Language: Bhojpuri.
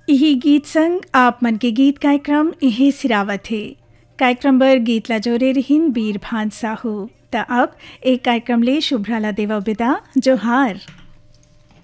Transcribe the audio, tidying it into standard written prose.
यही गीत संग आप मन के गीत कार्यक्रम इहे सिरावत है। कार्यक्रम बर गीत ला जोरे रहीन बीर भान साहू। त अब एक कार्यक्रम ले शुभ्राला देवा विदा जोहार।